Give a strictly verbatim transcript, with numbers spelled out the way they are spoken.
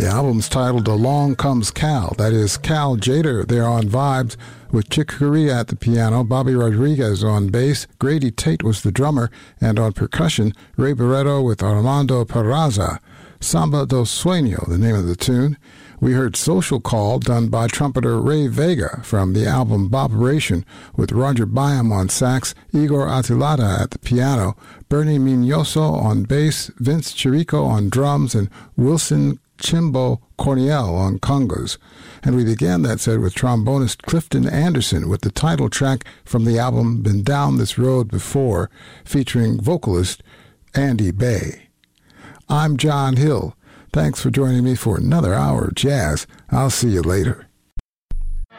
The album's titled Along Comes Cal. That is Cal Tjader there on vibes with Chick Corea at the piano, Bobby Rodriguez on bass, Grady Tate was the drummer, and on percussion, Ray Barretto with Armando Peraza. Samba do Sueño, the name of the tune. We heard Social Call, done by trumpeter Ray Vega from the album Bopperation, with Roger Byam on sax, Igor Atilata at the piano, Bernie Mignoso on bass, Vince Chirico on drums, and Wilson Chimbo Corniel on congas. And we began that set with trombonist Clifton Anderson with the title track from the album Been Down This Road Before, featuring vocalist Andy Bay. I'm John Hill. Thanks for joining me for another hour of jazz. I'll see you later.